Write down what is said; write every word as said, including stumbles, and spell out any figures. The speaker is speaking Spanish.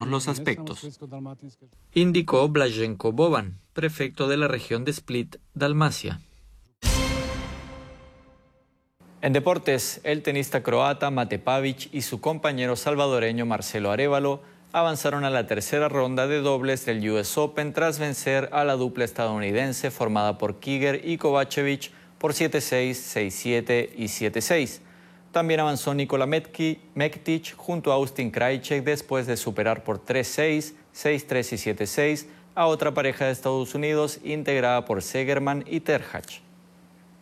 los aspectos, indicó Blaženko Boban, prefecto de la región de Split, Dalmacia. En deportes, el tenista croata Mate Pavic y su compañero salvadoreño Marcelo Arévalo avanzaron a la tercera ronda de dobles del U S Open tras vencer a la dupla estadounidense formada por Kiger y Kovacevic por siete seis, seis siete y siete seis. También avanzó Nikola Mektic junto a Austin Krajicek después de superar por tres seis, seis tres y siete seis a otra pareja de Estados Unidos integrada por Segerman y Terhach.